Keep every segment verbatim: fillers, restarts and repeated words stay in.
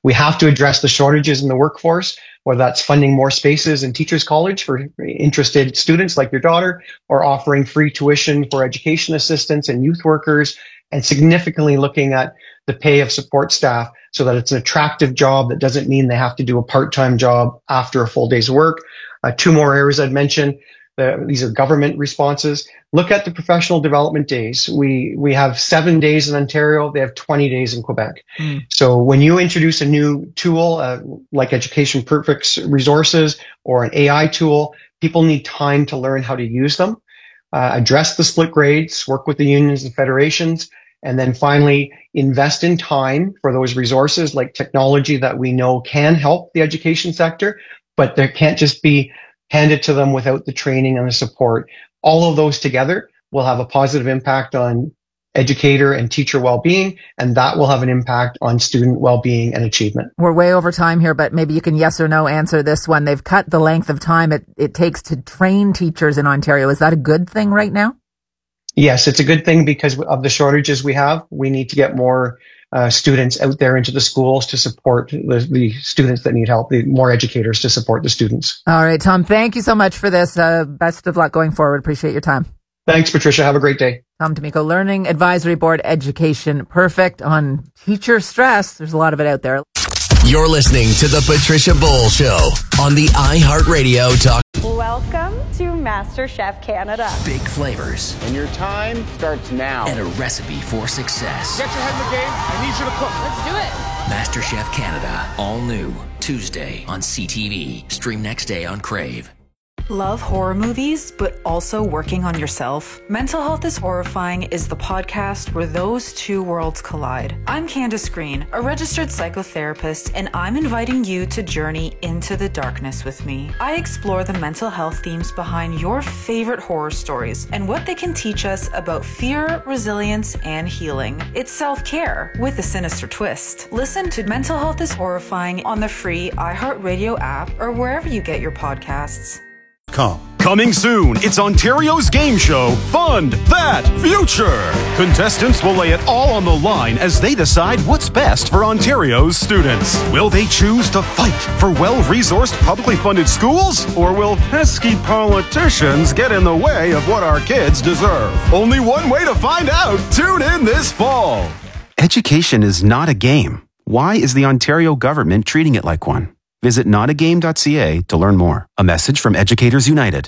We have to address the shortages in the workforce, whether that's funding more spaces in Teachers College for interested students like your daughter, or offering free tuition for education assistants and youth workers, and significantly looking at the pay of support staff so that it's an attractive job that doesn't mean they have to do a part-time job after a full day's work. Uh, two more areas I'd mention. The, these are government responses. Look at the professional development days. We we have seven days in Ontario. They have twenty days in Quebec. Mm. So when you introduce a new tool uh, like Education Perfect's resources or an A I tool, people need time to learn how to use them, uh, address the split grades, work with the unions and federations, and then finally invest in time for those resources like technology that we know can help the education sector, but there can't just be handed to them without the training and the support. All of those together will have a positive impact on educator and teacher well-being, and that will have an impact on student well-being and achievement. We're way over time here, but maybe you can yes or no answer this one. They've cut the length of time it, it takes to train teachers in Ontario. Is that a good thing right now? Yes, it's a good thing because of the shortages we have. We need to get more Uh, students out there into the schools to support the, the students that need help, the more educators to support the students. All right, Tom, thank you so much for this. Uh, best of luck going forward. Appreciate your time. Thanks, Patricia. Have a great day. Tom D'Amico, Learning Advisory Board, Education Perfect on teacher stress. There's a lot of it out there. You're listening to The Patricia Bowl Show on the iHeartRadio Talk. Welcome to MasterChef Canada. Big flavors. And your time starts now. And a recipe for success. Get your head in the game. I need you to cook. Let's do it. MasterChef Canada. All new. Tuesday on C T V. Stream next day on Crave. Love horror movies, but also working on yourself? Mental Health is Horrifying is the podcast where those two worlds collide. I'm Candace Green, a registered psychotherapist, and I'm inviting you to journey into the darkness with me. I explore the mental health themes behind your favorite horror stories and what they can teach us about fear, resilience, and healing. It's self-care with a sinister twist. Listen to Mental Health is Horrifying on the free iHeartRadio app or wherever you get your podcasts. Com. Coming soon, it's Ontario's game show, Fund That Future. Contestants will lay it all on the line as they decide what's best for Ontario's students. Will they choose to fight for well-resourced, publicly funded schools? Or will pesky politicians get in the way of what our kids deserve? Only one way to find out. Tune in this fall. Education is not a game. Why is the Ontario government treating it like one? Visit not a game dot c a to learn more. A message from Educators United.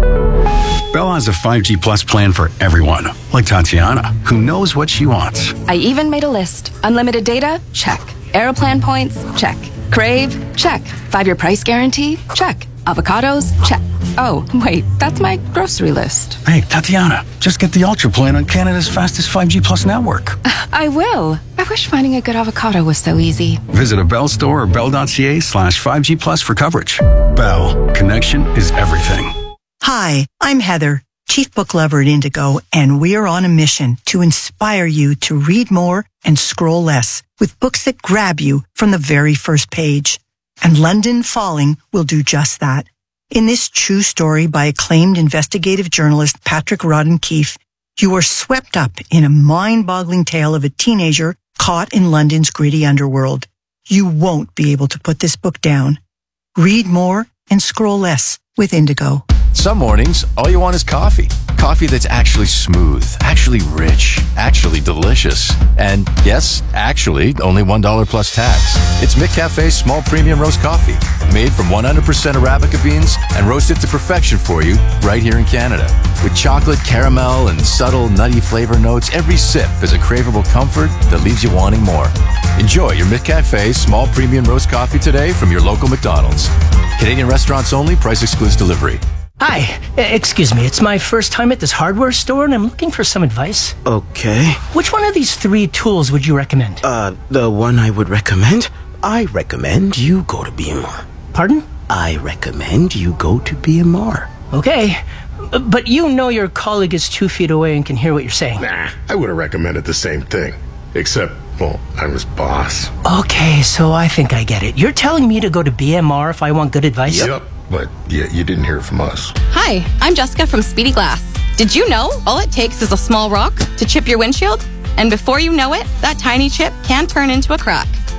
Bell has a five G Plus plan for everyone, like Tatiana, who knows what she wants. I even made a list. Unlimited data? Check. Aeroplan points? Check. Crave? Check. Five-year price guarantee? Check. Avocados? Check. Oh, wait, that's my grocery list. Hey, Tatiana, just get the Ultra plan on Canada's fastest five G Plus network. I will. I wish finding a good avocado was so easy. Visit a Bell store or bell dot c a slash five G plus for coverage. Bell. Connection is everything. Hi, I'm Heather, Chief Book Lover at Indigo, and we are on a mission to inspire you to read more and scroll less with books that grab you from the very first page. And London Falling will do just that. In this true story by acclaimed investigative journalist Patrick Rodden Keefe, you are swept up in a mind-boggling tale of a teenager caught in London's gritty underworld. You won't be able to put this book down. Read more and scroll less with Indigo. Some mornings, all you want is coffee. Coffee that's actually smooth, actually rich, actually delicious. And yes, actually, only one dollar plus tax. It's McCafe's small premium roast coffee, made from one hundred percent Arabica beans and roasted to perfection for you right here in Canada. With chocolate, caramel, and subtle nutty flavor notes, every sip is a craveable comfort that leaves you wanting more. Enjoy your McCafe small premium roast coffee today from your local McDonald's. Canadian restaurants only, price excludes delivery. Hi, excuse me, it's my first time at this hardware store and I'm looking for some advice. Okay. Which one of these three tools would you recommend? Uh, the one I would recommend? I recommend you go to B M R. Pardon? I recommend you go to B M R. Okay, but you know your colleague is two feet away and can hear what you're saying. Nah, I would have recommended the same thing. Except, well, I'm his boss. Okay, so I think I get it. You're telling me to go to B M R if I want good advice? Yep. But yeah, you didn't hear from us. Hi, I'm Jessica from Speedy Glass. Did you know all it takes is a small rock to chip your windshield? And before you know it, that tiny chip can turn into a crack.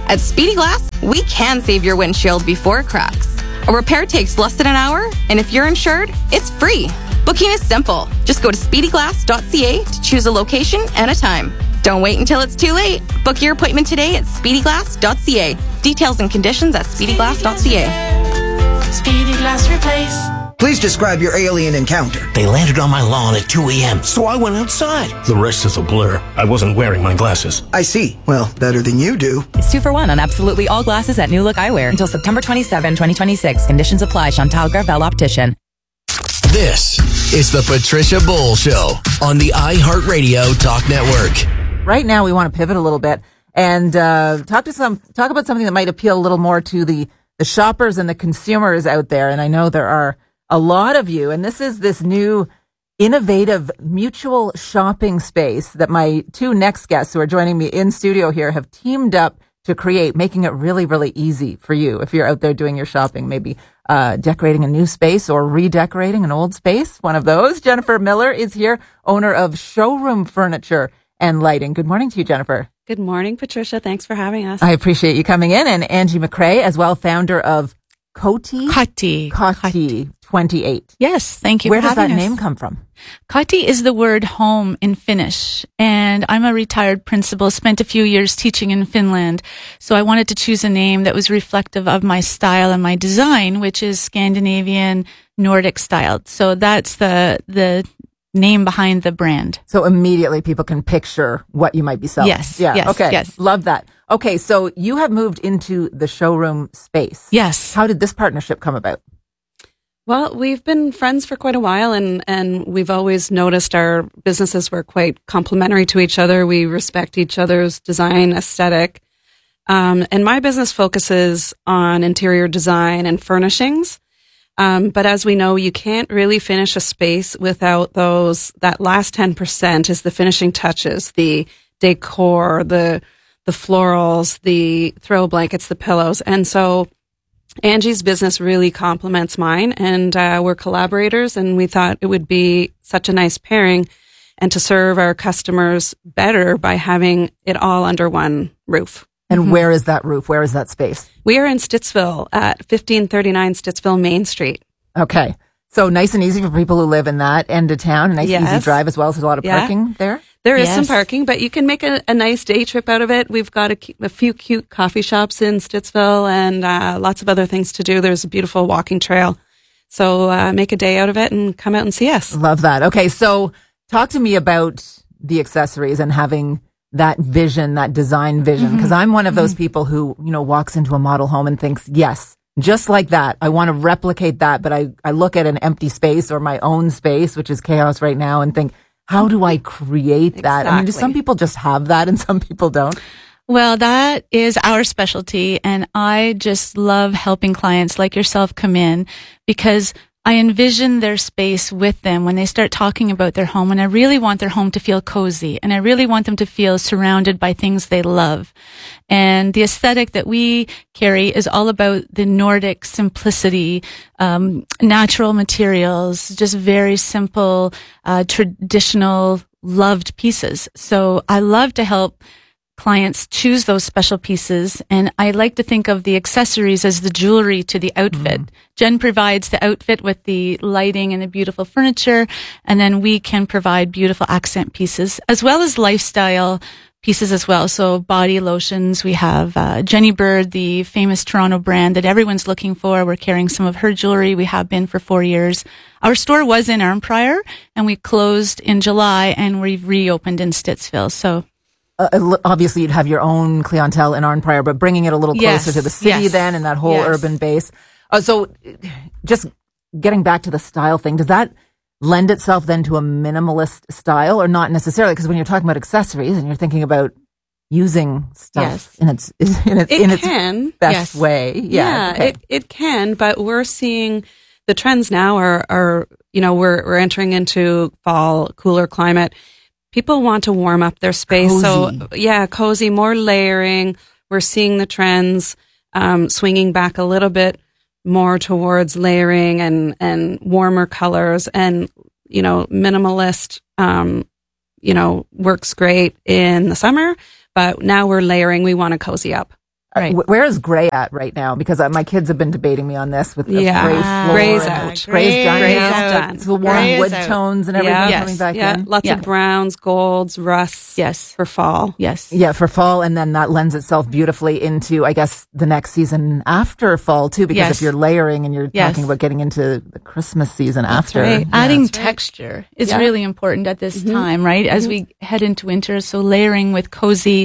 At Speedy Glass, we can save your windshield before it cracks. A repair takes less than an hour, and if you're insured, it's free. Booking is simple. Just go to speedy glass dot c a to choose a location and a time. Don't wait until it's too late. Book your appointment today at speedy glass dot c a. Details and conditions at speedy glass dot c a. Speedy Glass Replace. Please describe your alien encounter. They landed on my lawn at two a.m., so I went outside. The rest is a blur. I wasn't wearing my glasses. I see. Well, better than you do. It's two for one on absolutely all glasses at New Look Eyewear until September twenty-seventh, twenty twenty-six. Conditions apply. Chantal Garvel Optician. This is the Patricia Bowl Show on the iHeartRadio Talk Network. Right now, we want to pivot a little bit and uh, talk to some talk about something that might appeal a little more to the the shoppers and the consumers out there. And I know there are a lot of you, and this is this new innovative mutual shopping space that my two next guests who are joining me in studio here have teamed up to create, making it really, really easy for you if you're out there doing your shopping, maybe uh, decorating a new space or redecorating an old space, one of those. Jennifer Miller is here, owner of Showroom Furniture and Lighting. Good morning to you, Jennifer. Good morning, Patricia. Thanks for having us. I appreciate you coming in. And Angie McCrae as well, founder of Coty. Coty. Coty twenty-eight. Yes, thank you Where for does that having us. name come from? Coty is the word home in Finnish, and I'm a retired principal, spent a few years teaching in Finland, so I wanted to choose a name that was reflective of my style and my design, which is Scandinavian, Nordic styled. So that's the the name behind the brand. So immediately people can picture what you might be selling. Yes, Yeah. yes, Okay. yes. Love that. Okay. So you have moved into the showroom space. Yes. How did this partnership come about? Well, we've been friends for quite a while, and, and we've always noticed our businesses were quite complementary to each other. We respect each other's design aesthetic. Um, and my business focuses on interior design and furnishings. Um, but as we know, you can't really finish a space without those, that last ten percent is the finishing touches, the decor, the, the florals, the throw blankets, the pillows. And so Angie's business really complements mine, and uh, we're collaborators, and we thought it would be such a nice pairing and to serve our customers better by having it all under one roof. And Mm-hmm. where is that roof? Where is that space? We are in Stittsville at fifteen thirty-nine Stittsville Main Street. Okay. So nice and easy for people who live in that end of town. A nice Yes. easy drive as well. So there's a lot of Yeah. parking there. There is Yes. some parking, but you can make a, a nice day trip out of it. We've got a, cu- a few cute coffee shops in Stittsville and uh, lots of other things to do. There's a beautiful walking trail. So uh, make a day out of it and come out and see us. Love that. Okay. So talk to me about the accessories and having that vision, that design vision. Because I'm one of those people who, you know, walks into a model home and thinks, yes, just like that. I want to replicate that. But I, I look at an empty space or my own space, which is chaos right now, and think, how do I create that? I mean, do some people just have that and some people don't? Well, that is our specialty, and I just love helping clients like yourself come in because I envision their space with them when they start talking about their home, and I really want their home to feel cozy, and I really want them to feel surrounded by things they love. And the aesthetic that we carry is all about the Nordic simplicity, um, natural materials, just very simple, uh, traditional, loved pieces. So I love to help clients choose those special pieces, and I like to think of the accessories as the jewelry to the outfit. Mm. Jen provides the outfit with the lighting and the beautiful furniture, and then we can provide beautiful accent pieces as well as lifestyle pieces as well. So body lotions, we have uh, Jenny Bird, the famous Toronto brand that everyone's looking for. We're carrying some of her jewelry. We have been for four years. Our store was in Arnprior, and we closed in July, and we've reopened in Stittsville. So Uh, obviously, you'd have your own clientele in Arnprior, but bringing it a little closer Yes, to the city yes, then and that whole yes. urban base. Uh, so just getting back to the style thing, does that lend itself then to a minimalist style or not necessarily? Because when you're talking about accessories and you're thinking about using stuff Yes. in its, in its, It in its can. best Yes. way. Yeah. Yeah, okay. it, it can, but we're seeing the trends now are, are, you know, we're, we're entering into fall, cooler climate. People want to warm up their space. Cozy. So yeah, cozy, more layering. We're seeing the trends, um, swinging back a little bit more towards layering and, and warmer colors, and, you know, minimalist, um, you know, works great in the summer, but now we're layering. We want to cozy up. Right. Uh, where is gray at right now? Because uh, my kids have been debating me on this with the yeah. gray floor. Gray's out. Gray's done. Gray's now. done. It's the warm Gray wood tones and everything yeah. coming yes. back yeah. in. Lots yeah. of browns, golds, rusts. Yes. For fall. Yes. Yeah, for fall. And then that lends itself beautifully into, I guess, the next season after fall, too. Because yes. if you're layering and you're yes. talking about getting into the Christmas season That's after. Right. Yeah. Adding That's texture right. is yeah. really important at this Mm-hmm. time, right? As mm-hmm. we head into winter. So layering with cozy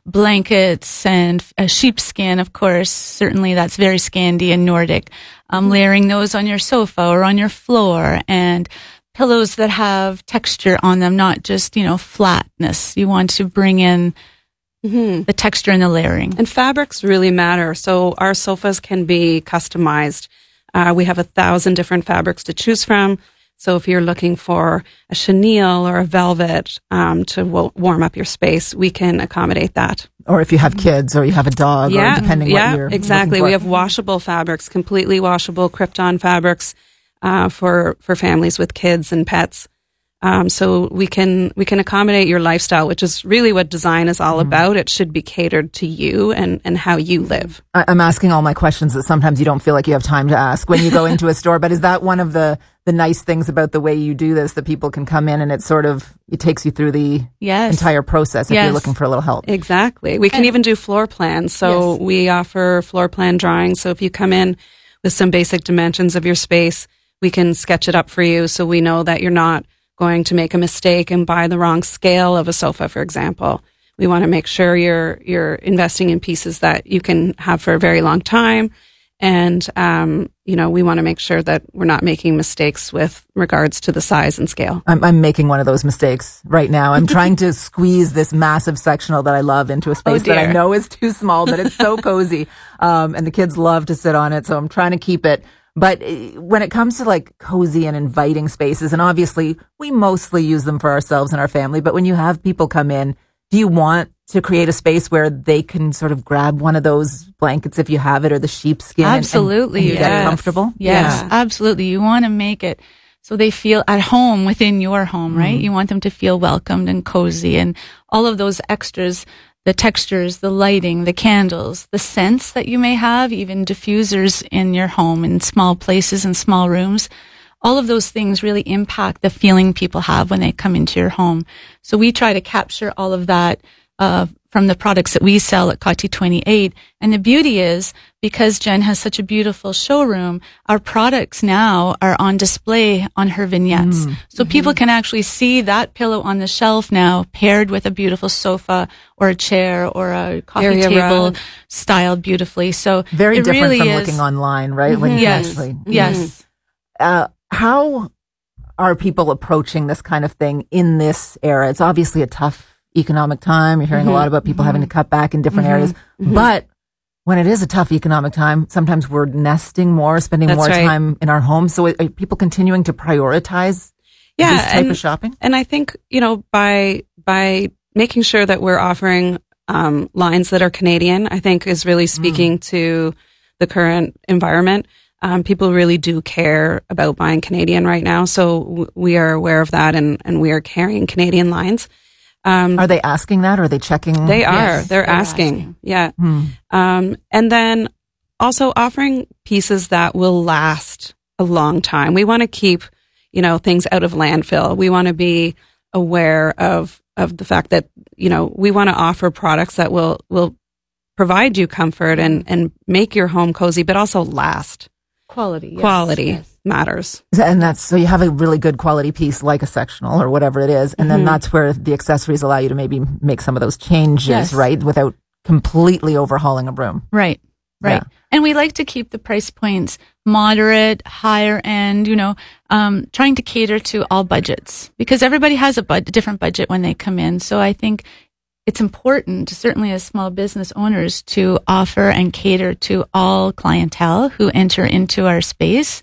blankets and a sheepskin, of course, certainly that's very Scandi and Nordic. Um, mm-hmm. Layering those on your sofa or on your floor, and pillows that have texture on them, not just, you know, flatness. You want to bring in mm-hmm. the texture and the layering. And fabrics really matter. So our sofas can be customized. Uh, we have a thousand different fabrics to choose from. So if you're looking for a chenille or a velvet um, to w- warm up your space, we can accommodate that. Or if you have kids or you have a dog, yeah, or depending yeah, what you're exactly. looking for. We have washable fabrics, completely washable Krypton fabrics uh, for for families with kids and pets. Um, so we can we can accommodate your lifestyle, which is really what design is all mm-hmm. about. It should be catered to you and, and how you live. I, I'm asking all my questions that sometimes you don't feel like you have time to ask when you go into a store. But is that one of the, the nice things about the way you do this, that people can come in and it sort of it takes you through the yes. entire process if yes. you're looking for a little help? Exactly. We can and, even do floor plans. So yes. we offer floor plan drawings. So if you come in with some basic dimensions of your space, we can sketch it up for you so we know that you're not going to make a mistake and buy the wrong scale of a sofa, for example. We want to make sure you're you're investing in pieces that you can have for a very long time. And, um, you know, we want to make sure that we're not making mistakes with regards to the size and scale. I'm, I'm making one of those mistakes right now. I'm trying to squeeze this massive sectional that I love into a space oh that I know is too small, but it's so cozy. Um, and the kids love to sit on it. So I'm trying to keep it. But when it comes to like cozy and inviting spaces, and obviously we mostly use them for ourselves and our family, but when you have people come in, do you want to create a space where they can sort of grab one of those blankets if you have it, or the sheepskin? Absolutely. And, and, and yes. get comfortable? Yes, yeah. absolutely. You want to make it so they feel at home within your home, right? Mm. You want them to feel welcomed and cozy, and all of those extras. The textures, the lighting, the candles, the scents that you may have, even diffusers in your home in small places and small rooms. All of those things really impact the feeling people have when they come into your home. So we try to capture all of that uh, from the products that we sell at Coty twenty-eight. And the beauty is, because Jen has such a beautiful showroom, our products now are on display on her vignettes. Mm. So mm-hmm. people can actually see that pillow on the shelf now paired with a beautiful sofa or a chair or a coffee Area table rug. styled beautifully. So very it different really from is, looking online, right? Mm-hmm. When you yes. actually, yes. Mm-hmm. Uh, how are people approaching this kind of thing in this era? It's obviously a tough economic time. You're hearing mm-hmm. a lot about people mm-hmm. having to cut back in different mm-hmm. areas. Mm-hmm. But when it is a tough economic time, sometimes we're nesting more, spending That's more right. time in our homes. So are people continuing to prioritize yeah, this type and, of shopping? And I think, you know, by by making sure that we're offering um, lines that are Canadian, I think is really speaking mm. to the current environment. Um, people really do care about buying Canadian right now. So w- we are aware of that, and, and we are carrying Canadian lines. Um, are they asking that, or are they checking? They are. Yes, they're, they're asking. asking. Yeah. Hmm. Um, and then also offering pieces that will last a long time. We want to keep, you know, things out of landfill. We want to be aware of, of the fact that, you know, we want to offer products that will, will provide you comfort and, and make your home cozy, but also last. Quality. Yes, Quality yes. matters. And that's, so you have a really good quality piece like a sectional or whatever it is. And mm-hmm. then that's where the accessories allow you to maybe make some of those changes, yes. right? Without completely overhauling a room. Right. Right. Yeah. And we like to keep the price points moderate, higher end, you know, um, trying to cater to all budgets, because everybody has a bud- different budget when they come in. So I think it's important, certainly as small business owners, to offer and cater to all clientele who enter into our space.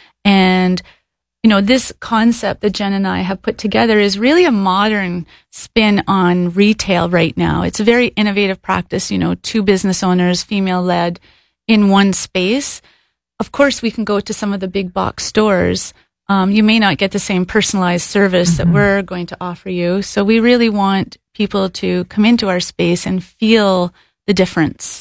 And, you know, this concept that Jen and I have put together is really a modern spin on retail right now. It's a very innovative practice, you know, two business owners, female led, in one space. Of course, we can go to some of the big box stores. Um, you may not get the same personalized service mm-hmm. that we're going to offer you. So we really want people to come into our space and feel the difference.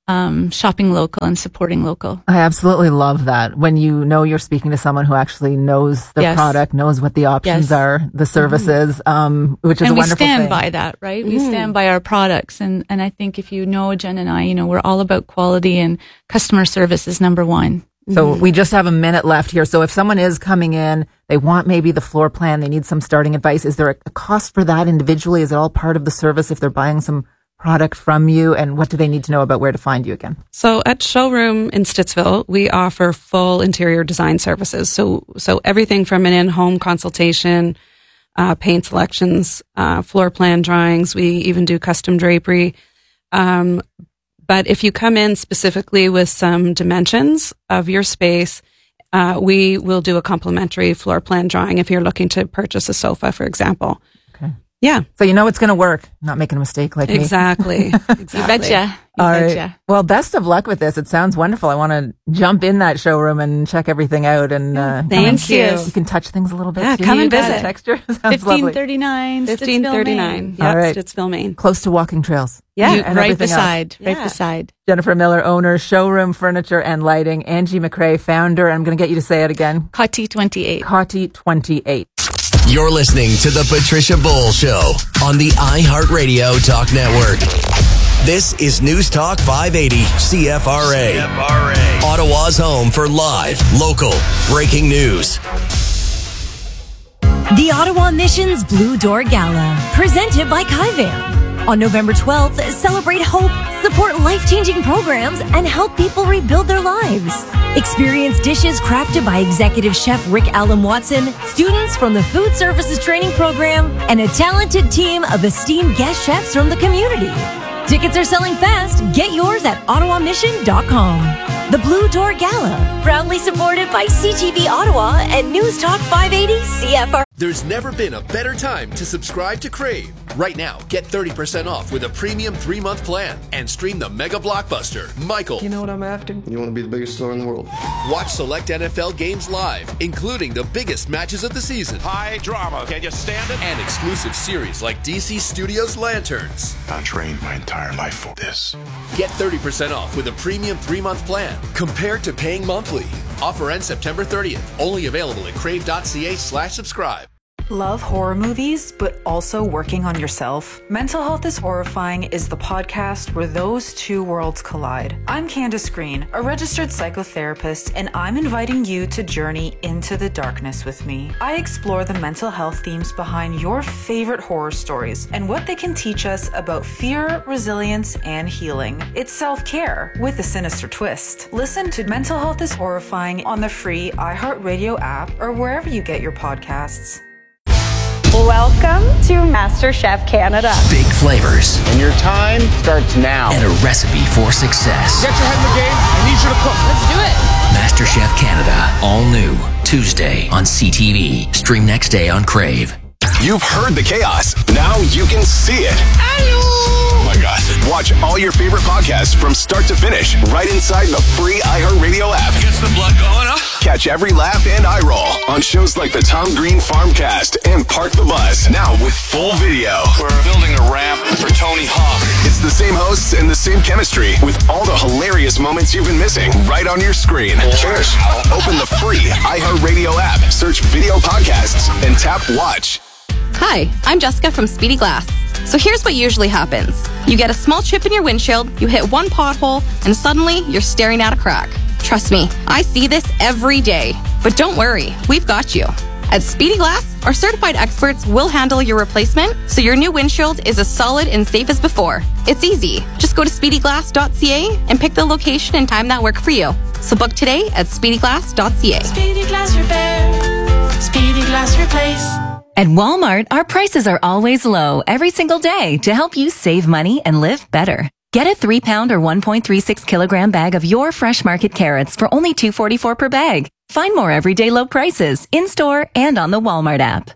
um, shopping local and supporting local. I absolutely love that. When you know you're speaking to someone who actually knows the Yes. product, knows what the options Yes. are, the services, um, which is and a we wonderful stand thing. by that, right? We Mm. stand by our products. And, and I think if you know Jen and I, you know, we're all about quality, and customer service is number one. So we just have a minute left here. So if someone is coming in, they want maybe the floor plan, they need some starting advice. Is there a, a cost for that individually? Is it all part of the service if they're buying some product from you? And what do they need to know about where to find you again? So at Showroom in Stittsville, we offer full interior design services. So, so everything from an in-home consultation, uh, paint selections, uh, floor plan drawings. We even do custom drapery. Um, But if you come in specifically with some dimensions of your space, uh, we will do a complimentary floor plan drawing if you're looking to purchase a sofa, for example. Okay. Yeah. So you know it's going to work. Not making a mistake like Exactly. me. Exactly. You betcha. You All betcha. right. Well, best of luck with this. It sounds wonderful. I want to jump in that showroom and check everything out. And uh, Thank come and- you. You can touch things a little bit. Yeah, too. come and You got a visit. Texture. Sounds fifteen lovely. thirty-nine, fifteen thirty-nine. All Yep, right. Stittsville, Maine. Close to walking trails. Yeah, You- and right everything else. beside, right Yeah. beside. Jennifer Miller, owner, Showroom Furniture and Lighting. Angie McRae, founder. I'm going to get you to say it again. Coty twenty-eight. Coty twenty-eight. You're listening to The Patricia Bull Show on the iHeartRadio Talk Network. This is News Talk five eighty C F R A. C F R A. Ottawa's home for live, local, breaking news. The Ottawa Mission's Blue Door Gala, presented by Kaivan. On November twelfth, celebrate hope, support life-changing programs, and help people rebuild their lives. Experience dishes crafted by Executive Chef Rick Allen Watson, students from the Food Services Training Program, and a talented team of esteemed guest chefs from the community. Tickets are selling fast. Get yours at ottawa mission dot com. The Blue Door Gala, proudly supported by C T V Ottawa and News Talk five eighty C F R. There's never been a better time to subscribe to Crave. Right now, get thirty percent off with a premium three-month plan and stream the mega blockbuster, Michael. You know what I'm after? You want to be the biggest star in the world. Watch select N F L games live, including the biggest matches of the season. High drama. Can you stand it? And exclusive series like D C Studios Lanterns. I trained my entire life for this. Get thirty percent off with a premium three-month plan compared to paying monthly. Offer ends September thirtieth. Only available at crave.ca slash subscribe. Love horror movies, but also working on yourself? Mental Health is Horrifying is the podcast where those two worlds collide. I'm Candace Green, a registered psychotherapist, and I'm inviting you to journey into the darkness with me. I explore the mental health themes behind your favorite horror stories and what they can teach us about fear, resilience, and healing. It's self-care with a sinister twist. Listen to Mental Health is Horrifying on the free iHeartRadio app or wherever you get your podcasts. Welcome to MasterChef Canada. Big flavors. And your time starts now. And a recipe for success. Get your head in the game. I need you to cook. Let's do it. MasterChef Canada. All new. Tuesday on C T V. Stream next day on Crave. You've heard the chaos. Now you can see it. Oh my God. Watch all your favorite podcasts from start to finish right inside the free iHeartRadio app. Gets the blood going, huh? Catch every laugh and eye roll on shows like the Tom Green Farmcast and Park the Bus. Now with full video. We're building a ramp for Tony Hawk. It's the same hosts and the same chemistry with all the hilarious moments you've been missing right on your screen. Cheers. Open the free iHeartRadio app, search video podcasts, and tap watch. Hi, I'm Jessica from Speedy Glass. So here's what usually happens. You get a small chip in your windshield, you hit one pothole, and suddenly you're staring at a crack. Trust me, I see this every day. But don't worry, we've got you. At Speedy Glass, our certified experts will handle your replacement so your new windshield is as solid and safe as before. It's easy. Just go to speedy glass dot c a and pick the location and time that work for you. So book today at speedy glass dot c a. Speedy Glass Repair. Speedy Glass Replace. At Walmart, our prices are always low every single day to help you save money and live better. Get a three pound or one point three six kilogram bag of your fresh market carrots for only two forty-four per bag. Find more everyday low prices in-store and on the Walmart app.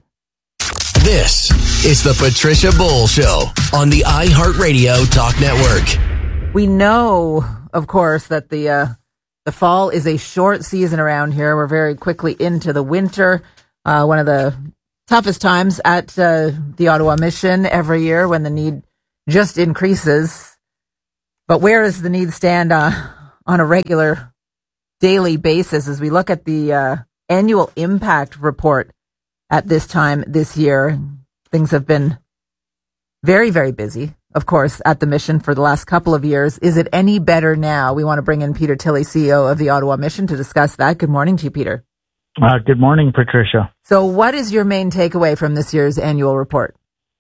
This is the Patricia Bull Show on the iHeartRadio Talk Network. We know, of course, that the uh, the fall is a short season around here. We're very quickly into the winter. Uh, one of the toughest times at uh, the Ottawa Mission every year when the need just increases. But where does the need stand uh, on a regular daily basis as we look at the uh, annual impact report at this time this year? Things have been very, very busy, of course, at the Mission for the last couple of years. Is it any better now? We want to bring in Peter Tilley, C E O of the Ottawa Mission, to discuss that. Good morning to you, Peter. Uh, good morning, Patricia. So what is your main takeaway from this year's annual report?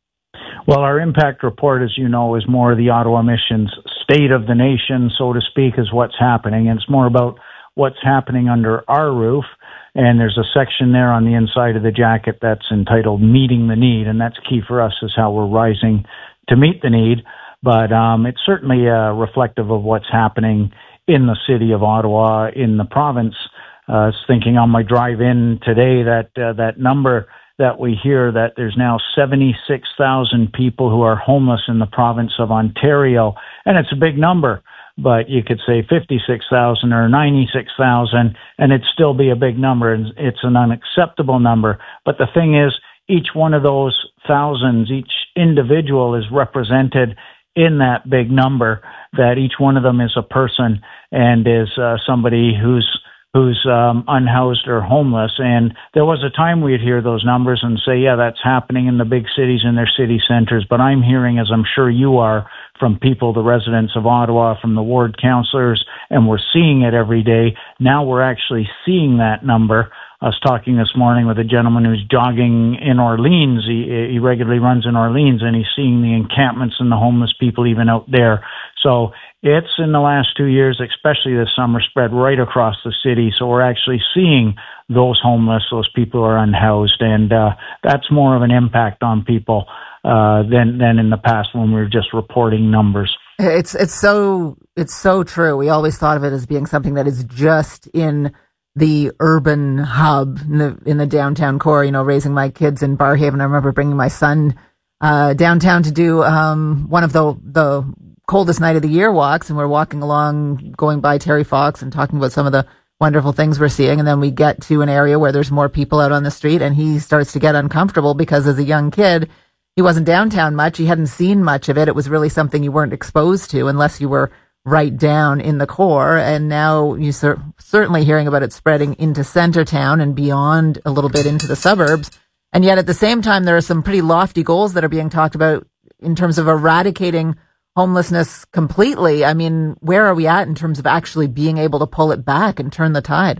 Well, our impact report, as you know, is more the Ottawa Mission's state of the nation, so to speak, is what's happening. And it's more about what's happening under our roof. And there's a section there on the inside of the jacket that's entitled Meeting the Need. And that's key for us, is how we're rising to meet the need. But um, it's certainly uh, reflective of what's happening in the city of Ottawa, in the province. Uh, I was thinking on my drive in today that uh, that number that we hear, that there's now seventy-six thousand people who are homeless in the province of Ontario. And it's a big number, but you could say fifty-six thousand or ninety-six thousand, and it'd still be a big number. And it's an unacceptable number. But the thing is, each one of those thousands, each individual is represented in that big number, that each one of them is a person and is uh, somebody who's who's um, unhoused or homeless. And there was a time we'd hear those numbers and say, yeah, that's happening in the big cities and their city centers. But I'm hearing, as I'm sure you are, from people, the residents of Ottawa, from the ward councillors, and we're seeing it every day. Now we're actually seeing that number. I was talking this morning with a gentleman who's jogging in Orleans. He, he regularly runs in Orleans, and he's seeing the encampments and the homeless people even out there. So it's, in the last two years, especially this summer, spread right across the city. So we're actually seeing those homeless, those people who are unhoused, and uh, that's more of an impact on people uh, than than in the past when we were just reporting numbers. It's it's so it's so true. We always thought of it as being something that is just in the urban hub in the in the downtown core. You know, raising my kids in Barhaven, I remember bringing my son uh, downtown to do um, one of the the coldest night of the year walks, and we're walking along, going by Terry Fox and talking about some of the wonderful things we're seeing. And then we get to an area where there's more people out on the street, and he starts to get uncomfortable because as a young kid, he wasn't downtown much. He hadn't seen much of it. It was really something you weren't exposed to unless you were right down in the core. And now you're cer- certainly hearing about it spreading into Centertown and beyond a little bit into the suburbs. And yet at the same time, there are some pretty lofty goals that are being talked about in terms of eradicating homelessness completely. I mean, where are we at in terms of actually being able to pull it back and turn the tide?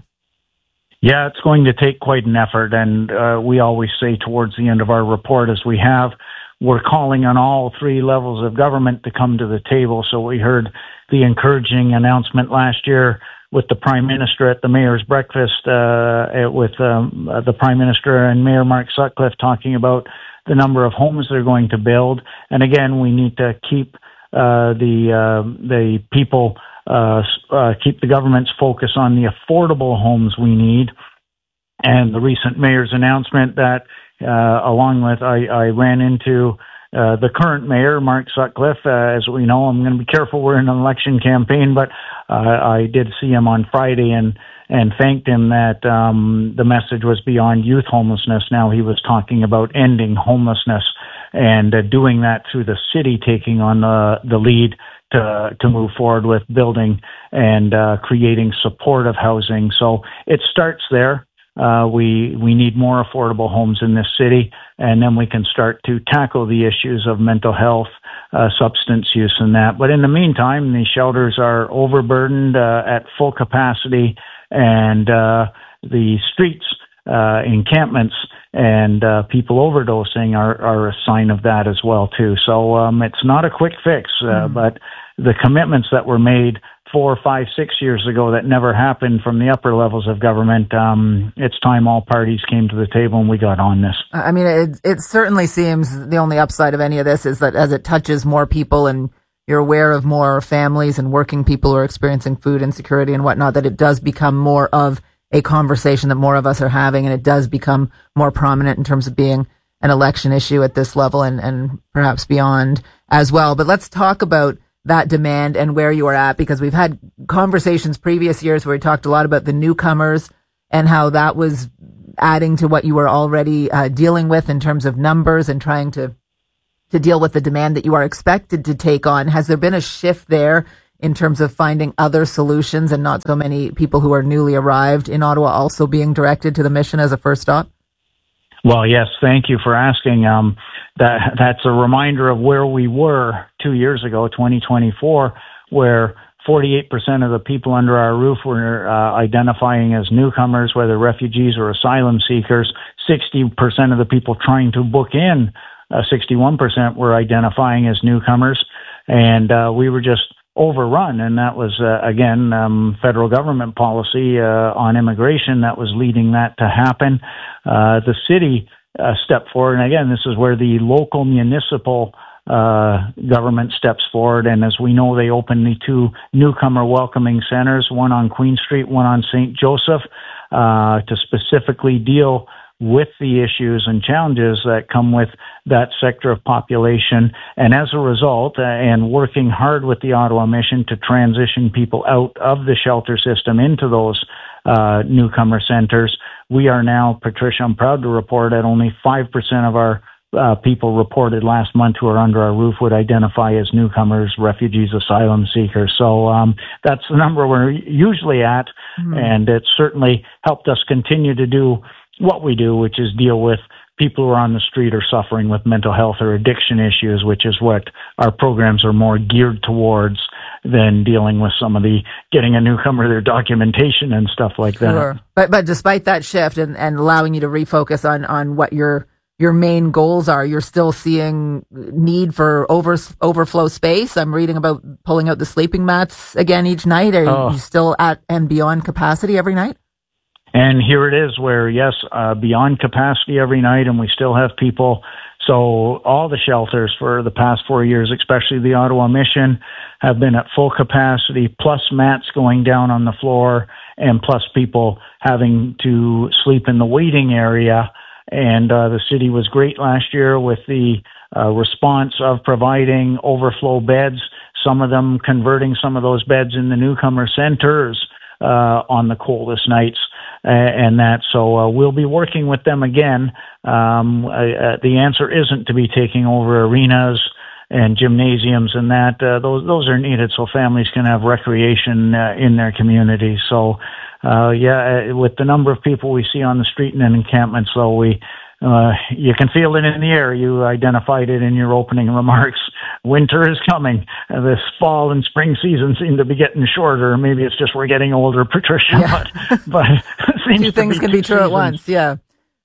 Yeah, it's going to take quite an effort. And uh, we always say towards the end of our report, as we have, we're calling on all three levels of government to come to the table. So we heard the encouraging announcement last year with the Prime Minister at the Mayor's Breakfast, uh, with um, uh, the Prime Minister and Mayor Mark Sutcliffe talking about the number of homes they're going to build. And again, we need to keep uh, the uh, the people, uh, uh, keep the government's focus on the affordable homes we need. And the recent Mayor's announcement that, uh, along with, I, I ran into Uh, the current mayor, Mark Sutcliffe. Uh, as we know, I'm going to be careful, we're in an election campaign, but uh, I did see him on Friday and, and thanked him that um, the message was beyond youth homelessness. Now he was talking about ending homelessness and uh, doing that through the city taking on the, the lead to, to move forward with building and uh, creating supportive housing. So it starts there. Uh, we, we need more affordable homes in this city, and then we can start to tackle the issues of mental health, uh, substance use and that. But in the meantime, the shelters are overburdened, uh, at full capacity, and, uh, the streets, uh, encampments and, uh, people overdosing are, are a sign of that as well, too. So, um, it's not a quick fix, uh, mm-hmm. but the commitments that were made four, five, six years ago that never happened from the upper levels of government. Um, it's time all parties came to the table and we got on this. I mean, it, it certainly seems the only upside of any of this is that as it touches more people and you're aware of more families and working people who are experiencing food insecurity and whatnot, that it does become more of a conversation that more of us are having, and it does become more prominent in terms of being an election issue at this level and, and perhaps beyond as well. But let's talk about that demand and where you are at, because we've had conversations previous years where we talked a lot about the newcomers and how that was adding to what you were already uh, dealing with in terms of numbers and trying to to deal with the demand that you are expected to take on. Has there been a shift there in terms of finding other solutions and not so many people who are newly arrived in Ottawa also being directed to the Mission as a first stop? Well, yes, thank you for asking. Um, that that's a reminder of where we were two years ago, twenty twenty-four, where forty-eight percent of the people under our roof were uh, identifying as newcomers, whether refugees or asylum seekers. sixty percent of the people trying to book in, uh, sixty-one percent were identifying as newcomers, and uh, we were just overrun. And that was, uh, again, um, federal government policy uh, on immigration that was leading that to happen. Uh, the city uh, stepped forward, and again, this is where the local municipal uh, government steps forward. And as we know, they opened the two newcomer welcoming centers, one on Queen Street, one on Saint Joseph, uh, to specifically deal with the issues and challenges that come with that sector of population. And as a result, uh, and working hard with the Ottawa Mission to transition people out of the shelter system into those uh, newcomer centers, we are now, Patricia, I'm proud to report that only five percent of our uh, people reported last month who are under our roof would identify as newcomers, refugees, asylum seekers. So um, that's the number we're usually at, mm-hmm. and it's certainly helped us continue to do what we do, which is deal with people who are on the street or suffering with mental health or addiction issues, which is what our programs are more geared towards than dealing with some of the getting a newcomer their documentation and stuff like that. Sure. But but despite that shift and, and allowing you to refocus on, on what your your main goals are, you're still seeing need for over, overflow space. I'm reading about pulling out the sleeping mats again each night. Are oh. you still at and beyond capacity every night? And here it is where, yes, uh, beyond capacity every night, and we still have people. So all the shelters for the past four years, especially the Ottawa Mission, have been at full capacity, plus mats going down on the floor, and plus people having to sleep in the waiting area. And uh, the city was great last year with the uh, response of providing overflow beds, some of them converting some of those beds in the newcomer centers uh, on the coldest nights. Uh, and that, so uh, we'll be working with them again. Um, uh, the answer isn't to be taking over arenas and gymnasiums and that. Uh, those those are needed so families can have recreation uh, in their community. So, uh, yeah, uh, with the number of people we see on the street and in encampments, so we uh, you can feel it in the air. You identified it in your opening remarks. Winter is coming. Uh, this fall and spring season seem to be getting shorter. Maybe it's just we're getting older, Patricia. Yeah. But, but two things can be true seasons. At once. Yeah.